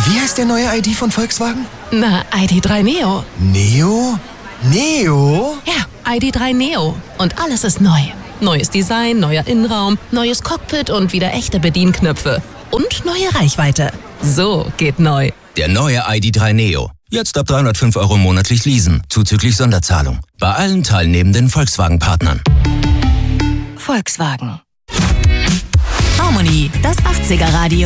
Wie heißt der neue ID von Volkswagen? Na, ID.3 Neo. Neo? Neo? Ja, ID.3 Neo. Und alles ist neu. Neues Design, neuer Innenraum, neues Cockpit und wieder echte Bedienknöpfe. Und neue Reichweite. So geht neu. Der neue ID.3 Neo. Jetzt ab 305 € monatlich leasen, zuzüglich Sonderzahlung. Bei allen teilnehmenden Volkswagen-Partnern. Volkswagen. Harmony, das 80er Radio.